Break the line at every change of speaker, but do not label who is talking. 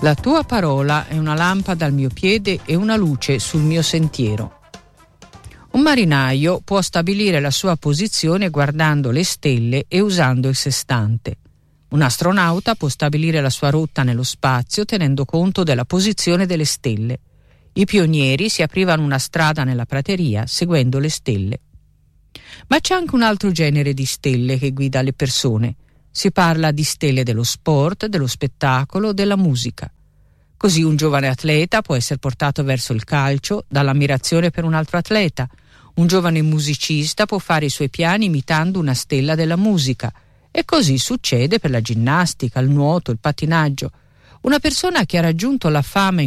La tua parola è una lampada al mio piede e una luce sul mio sentiero. Un marinaio può stabilire la sua posizione guardando le stelle e usando il sestante. Un astronauta può stabilire la sua rotta nello spazio tenendo conto della posizione delle stelle. I pionieri si aprivano una strada nella prateria seguendo le stelle. Ma c'è anche un altro genere di stelle che guida le persone. Si parla di stelle dello sport, dello spettacolo, della musica. Così un giovane atleta può essere portato verso il calcio dall'ammirazione per un altro atleta. Un giovane musicista può fare i suoi piani imitando una stella della musica. E così succede per la ginnastica, il nuoto, il pattinaggio. Una persona che ha raggiunto la fama in